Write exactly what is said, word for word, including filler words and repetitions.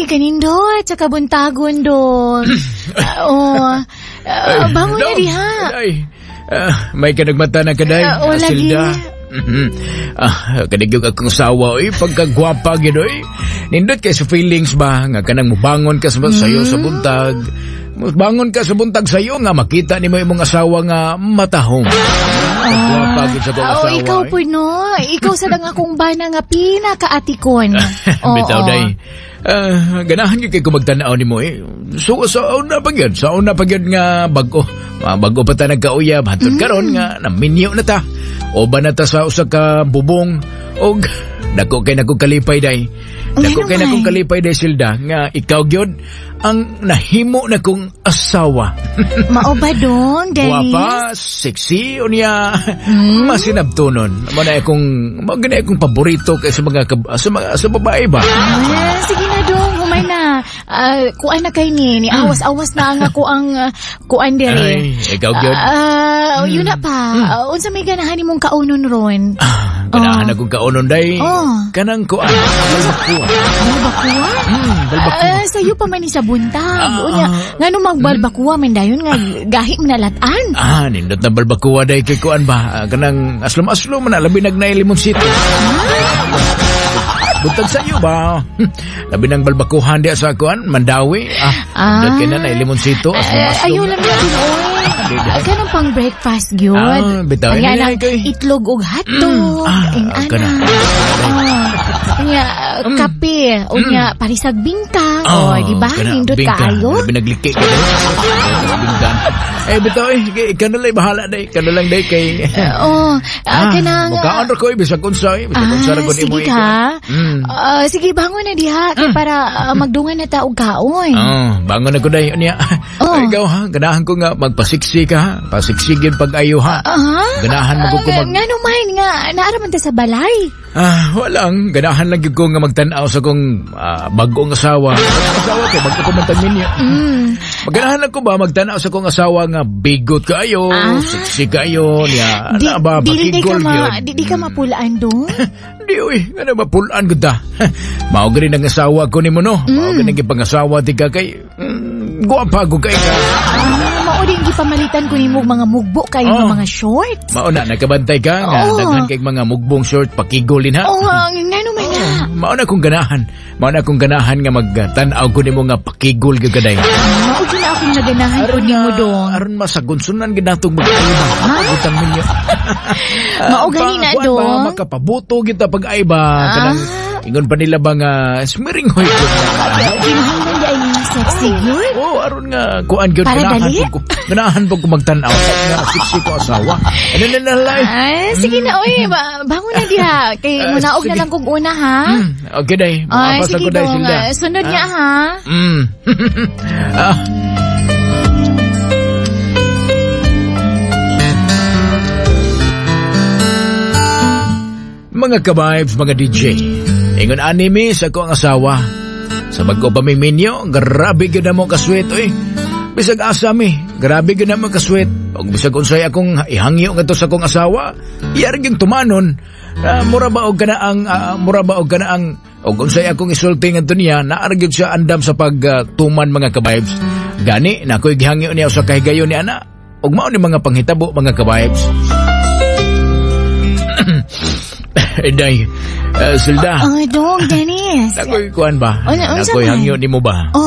kanindot, sa kabuntagon do. uh, oh, uh, bangon na diha. Ay, uh, may kanagmata na kaday, Uh, o, lagi. Silda. Mm-hmm. Ah, kanigyog akong asawa, eh, pagkagwapa, gino, eh. Nindot kay sa feelings ba, nga kanang mubangon ka sa sayo sa buntag. Mubangon ka sa buntag sayo, nga makita ni mo imong asawa nga matahong. Kagwapa, gid sa kong Oh, asawa. ikaw eh. po no. Ikaw sa dang akong bana nga pinakaatikon. Bitaw, day. Ah, ganahan yung kay kumagtanaw ni mo eh. So, sa una pa yun. Sa una pa yun nga bago. Ah, bago pa ta nagkauyab. Hantod karon nga naminyo na ta. O ba na ta sa usa ka bubong. O dako kay nako kalipay day. Dako Ano kay man? nako kalipay day, Silda. Nga ikaw gyud ang nahimo na kong asawa. Mao ba dong, Dennis? Guwapa, sexy, unya, masinabtunon. Mo na akong, mo gina akong paborito kay sa mga, kab- sa mga, sa babae ba? Ah, sige na dong, humay na. Uh, kuan na kay ni, ni awas-awas na ang ako ang uh, kuan Ay, dere. ikaw gyud. Ah, yun na pa. Uh, unsa may ganahan nimong kaunon ron? Ah, ganahan akong kaunon day. Oh. Kanang kuan, balbakuan. Balbakuwa? Hmm, balbakuan. Ah, sayo pa man ni sa buntag. Ah, Unya, ngano magbalbakuwa man dayon nga gahi manalatan. Ah, nindot na balbakuwa day kay kuan ba? Ah, kanang aslom-aslom man na, labi nagnay limonsito. Buntag sa iyo ba? Labi nang balbakuhan di sa kuan, Mandawi. Ah, Ah. nindot kay na na limonsito, Ay, aslom-aslom. ayaw lang yan din, oy. Ganun pang breakfast, yun. Ah, bitaw. Kaya Ay, lang, kay- itlog o hotdog. Ah, Kain kana. Unya, kape. Unya, parisag bingka. O, di ba? Hindot kaayo. Binagliki ka daw. Binggan. Eh, bitaw eh. Ikaw na lang bahala day. Ikaw na lang day kay... Oo. Ah, kanang... Magkaan ko eh. Bisa kunsa eh. Bisa kunsa Ah, rin ko ni mo sige eh. ka. Mm. Ah, sige, bangon na diha. Kaya para ah, magdungan na taog kaon. Oh, bangon ako day. Niya. Oh. Ay, ikaw ha. Ganahan ko nga magpasiksi ka ha. Pasiksigin pag-ayo ha. Ah? Ganahan mo ko Ah, mag... Nga naman, nga, naaraman ta sa balay. Ah, walang. Ganahan lang yun ko nga magtanaw sa kong ah, bagong asawa. Bagong asawa ko. Bago ko mantamin niya. Mm. Maganahan lang ko ba magtanaw sa kong asawa nga bigot kayo, Ah. sexy kayo, niya, Di, ano ba, dili di ka pakigol ma, yun. di, di ka mapulaan doon. Di, uy, ano ba, pulaan ko ta. Mao gani ang asawa ko ni mo, no? Mao gani ang pangasawa ti ka kay, mm, guwapa ko kay ka. Ah, mauding gipamalitan ko nimo mga mugbo kayo Oh. mga short. Mao na, nakabantay ka, nga, Oo. daghan kay mga mugbong short, pakigolin ha. Oh, nga ngano man na. Mao na kong ganahan. Mao na kong ganahan nga magtanaw ko nimo nga pakigol ka kaday. Mao na akong naganahan ko nimo dong. Aron masagunsunan ginatong mag-aiba. Pagutang ninyo. Mao gani na, Kuan ba, dong. makapabuto kita pag-aiba. Ah. Kanang, ingon pa nila ba nga, smiring hoy ko. Kinahanglan di ay sexy yun. Oo, oh, aron nga, kuan gyud Para ganahan dali? po ko. Ganahan po ko magtanaw. Sa nga, siksi ko asawa. Ano na lalay? Ay, sige na, oy, ba, bangon na diha. Kay Ah, munaog sige. na lang kong una, ha? Hmm, okay, day. Ay, Makapasa sige ko, day, dong. Silda. Ah, Sunod Ah. nga, ha? Mm. ah. Mga ka-vibes, mga D J, ingon anime sa ko ang asawa. Sa bago pa may minyo, grabe ka na mo kaswet, oy. Bisag asami, grabe ka na mo kaswet. Og bisag unsay akong ihangyo nga to sa kong asawa, iyar yung tumanon. Uh, mura ba og kana ang ah, mura ba og kana ang og unsay akong isulti ngadto niya, naargyud siya andam sa pagtuman mga ka-vibes. Gani na ko'y gihangyo niya sa kahigayon ni ana. Og mao ni mga panghitabo mga ka-vibes. Eday, uh, Silda. Oh, dong, Dennis. Nakoy kuan ba? Ano- ano Nakoy saman? hangyo nimo ba?